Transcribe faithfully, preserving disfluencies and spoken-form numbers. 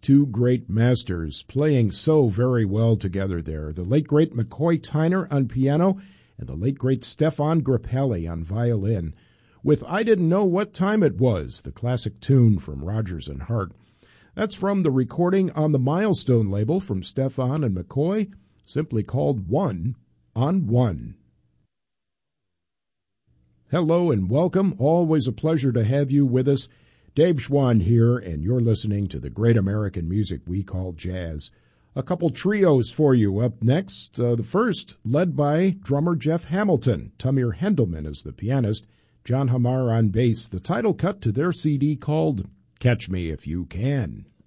Two great masters playing so very well together there. The late, great McCoy Tyner on piano and the late, great Stefan Grappelli on violin, with I Didn't Know What Time It Was, the classic tune from Rodgers and Hart. That's from the recording on the Milestone label from Stefan and McCoy, simply called One on One. Hello and welcome. Always a pleasure to have you with us. Dave Schwann here, and you're listening to the great American music we call jazz. A couple trios for you up next. Uh, the first, led by drummer Jeff Hamilton. Tamir Hendelman is the pianist. John Hamar on bass. The title cut to their C D called Catch Me If You Can.